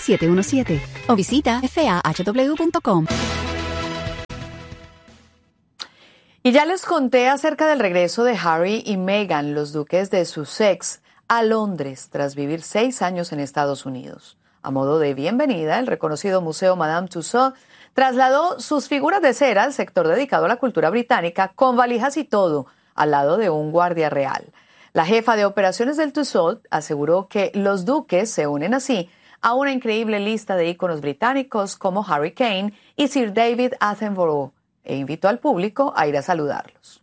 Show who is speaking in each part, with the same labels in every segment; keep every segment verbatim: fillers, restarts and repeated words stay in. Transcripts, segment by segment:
Speaker 1: siete uno siete o visita f a h w punto com.
Speaker 2: Y ya les conté acerca del regreso de Harry y Meghan, los duques de Sussex, a Londres tras vivir seis años en Estados Unidos. A modo de bienvenida, el reconocido Museo Madame Tussauds trasladó sus figuras de cera al sector dedicado a la cultura británica con valijas y todo, al lado de un guardia real. La jefa de operaciones del Tussauds aseguró que los duques se unen así a una increíble lista de íconos británicos como Harry Kane y Sir David Attenborough, e invitó al público a ir a saludarlos.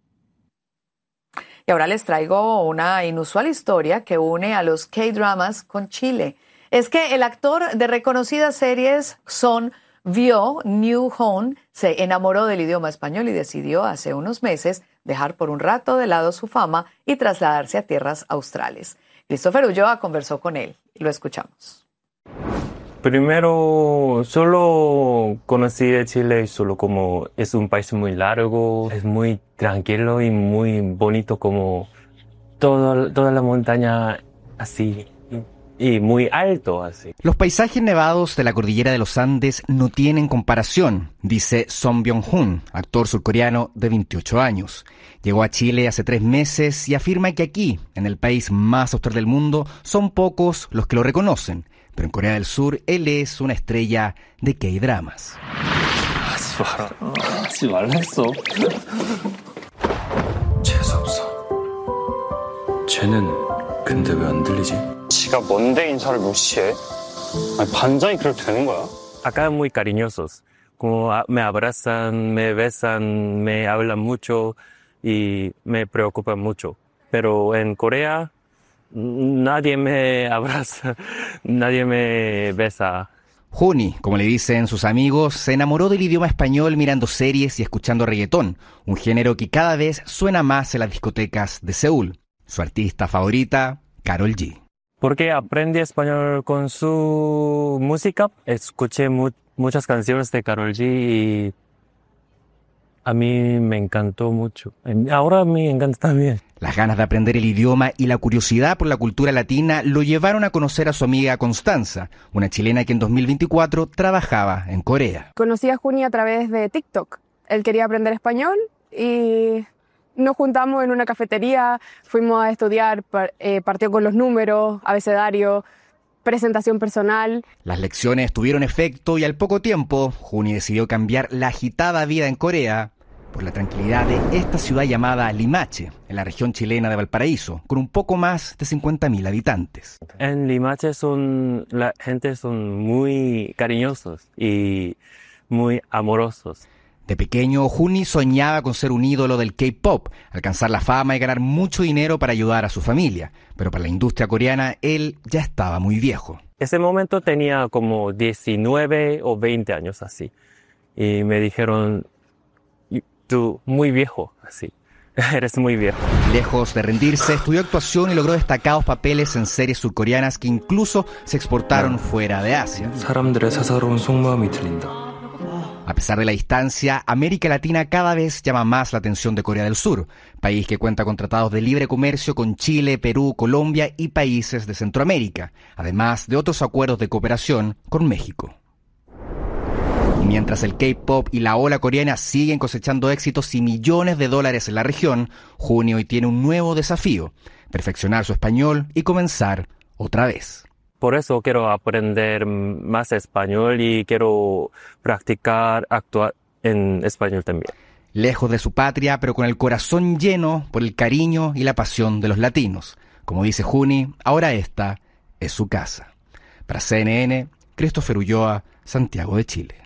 Speaker 2: Y ahora les traigo una inusual historia que une a los K-dramas con Chile. Es que el actor de reconocidas series Son vio New Home, se enamoró del idioma español y decidió hace unos meses dejar por un rato de lado su fama y trasladarse a tierras australes. Christopher Ulloa conversó con él. Lo escuchamos.
Speaker 3: Primero, solo conocí de Chile solo como es un país muy largo, es muy tranquilo y muy bonito, como todo, toda la montaña así y muy alto así.
Speaker 4: Los paisajes nevados de la cordillera de los Andes no tienen comparación, dice Son Byung-hun, actor surcoreano de veintiocho años. Llegó a Chile hace tres meses y afirma que aquí, en el país más austral del mundo, son pocos los que lo reconocen. Pero en Corea del Sur, él es una estrella de K-dramas.
Speaker 5: 쟤는 근데 왜 안 들리지? 지가 뭔데 인사를 무시해? 아니, 반장이 그렇게 되는 거야?
Speaker 3: Acá muy cariñosos, como me abrazan, me besan, me hablan mucho y me preocupan mucho. Pero en Corea nadie me abraza, nadie me besa.
Speaker 4: Juni, como le dicen sus amigos, se enamoró del idioma español mirando series y escuchando reggaetón, un género que cada vez suena más en las discotecas de Seúl. Su artista favorita, Karol G.
Speaker 3: Porque aprendí español con su música, escuché mu- muchas canciones de Karol G y a mí me encantó mucho. Ahora a mí me encanta también.
Speaker 4: Las ganas de aprender el idioma y la curiosidad por la cultura latina lo llevaron a conocer a su amiga Constanza, una chilena que en dos mil veinticuatro trabajaba en Corea.
Speaker 6: Conocí a Juni a través de TikTok. Él quería aprender español y nos juntamos en una cafetería, fuimos a estudiar, eh, partió con los números, abecedario, presentación personal.
Speaker 4: Las lecciones tuvieron efecto y al poco tiempo, Juni decidió cambiar la agitada vida en Corea por la tranquilidad de esta ciudad llamada Limache, en la región chilena de Valparaíso, con un poco más de cincuenta mil habitantes.
Speaker 3: En Limache son, la gente son muy cariñosos y muy amorosos.
Speaker 4: De pequeño, Juni soñaba con ser un ídolo del K-pop, alcanzar la fama y ganar mucho dinero para ayudar a su familia. Pero para la industria coreana, él ya estaba muy viejo.
Speaker 3: Ese momento tenía como diecinueve o veinte años así. Y me dijeron, tú muy viejo, así. Eres muy viejo.
Speaker 4: Lejos de rendirse, estudió actuación y logró destacados papeles en series surcoreanas que incluso se exportaron fuera de Asia.
Speaker 5: 사람들의 사사로운 속마음이 들린다.
Speaker 4: A pesar de la distancia, América Latina cada vez llama más la atención de Corea del Sur, país que cuenta con tratados de libre comercio con Chile, Perú, Colombia y países de Centroamérica, además de otros acuerdos de cooperación con México. Y mientras el K-pop y la ola coreana siguen cosechando éxitos y millones de dólares en la región, Juni hoy tiene un nuevo desafío: perfeccionar su español y comenzar otra vez.
Speaker 3: Por eso quiero aprender más español y quiero practicar actuar en español también.
Speaker 4: Lejos de su patria, pero con el corazón lleno por el cariño y la pasión de los latinos. Como dice Juni, ahora esta es su casa. Para C N N, Christopher Ulloa, Santiago de Chile.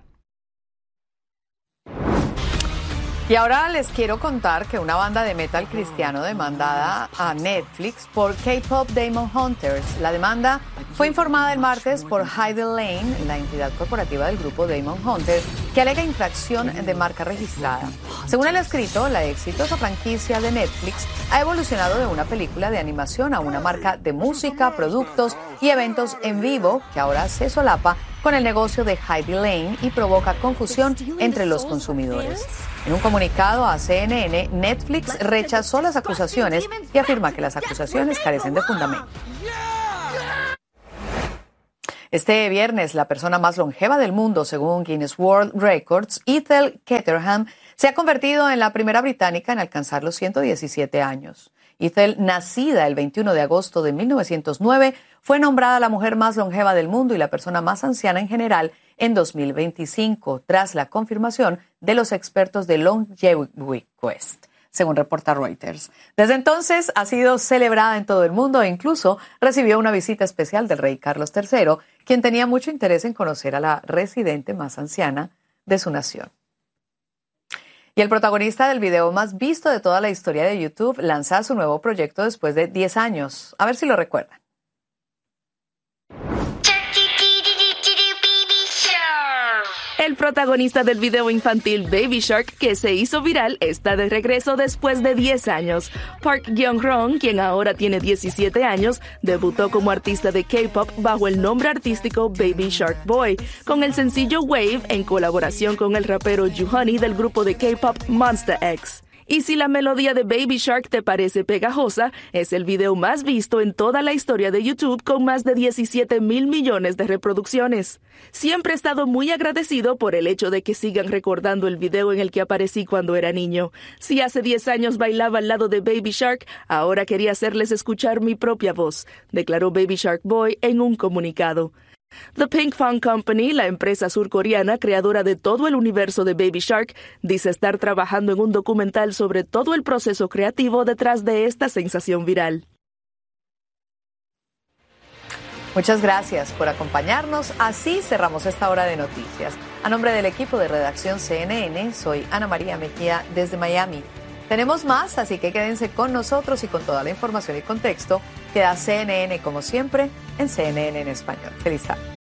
Speaker 2: Y ahora les quiero contar que una banda de metal cristiano demandada a Netflix por K-pop Demon Hunters. La demanda fue informada el martes por Heide Lane, la entidad corporativa del grupo Demon Hunters, que alega infracción de marca registrada. Según el escrito, la exitosa franquicia de Netflix ha evolucionado de una película de animación a una marca de música, productos y eventos en vivo que ahora se solapa con el negocio de Heidi Lane y provoca confusión entre los consumidores. En un comunicado a C N N, Netflix rechazó las acusaciones y afirma que las acusaciones carecen de fundamento. Este viernes, la persona más longeva del mundo, según Guinness World Records, Ethel Caterham, se ha convertido en la primera británica en alcanzar los ciento diecisiete años. Ethel, nacida el veintiuno de agosto de mil novecientos nueve, fue nombrada la mujer más longeva del mundo y la persona más anciana en general en dos mil veinticinco, tras la confirmación de los expertos de Longevity Quest, según reporta Reuters. Desde entonces ha sido celebrada en todo el mundo e incluso recibió una visita especial del rey Carlos tercero, quien tenía mucho interés en conocer a la residente más anciana de su nación. Y el protagonista del video más visto de toda la historia de YouTube lanza su nuevo proyecto después de diez años. A ver si lo recuerdan.
Speaker 7: El protagonista del video infantil Baby Shark, que se hizo viral, está de regreso después de diez años. Park Gyeong-ron, quien ahora tiene diecisiete años, debutó como artista de K-pop bajo el nombre artístico Baby Shark Boy, con el sencillo Wave en colaboración con el rapero Ju-Honey del grupo de K-pop Monsta X. Y si la melodía de Baby Shark te parece pegajosa, es el video más visto en toda la historia de YouTube con más de diecisiete mil millones de reproducciones. Siempre he estado muy agradecido por el hecho de que sigan recordando el video en el que aparecí cuando era niño. Si hace diez años bailaba al lado de Baby Shark, ahora quería hacerles escuchar mi propia voz, declaró Baby Shark Boy en un comunicado. The Pinkfong Company, la empresa surcoreana creadora de todo el universo de Baby Shark, dice estar trabajando en un documental sobre todo el proceso creativo detrás de esta sensación viral.
Speaker 2: Muchas gracias por acompañarnos. Así cerramos esta hora de noticias. A nombre del equipo de redacción C N N, soy Ana María Mejía desde Miami. Tenemos más, así que quédense con nosotros y con toda la información y contexto que da C N N, como siempre, en C N N en español. Feliz tarde.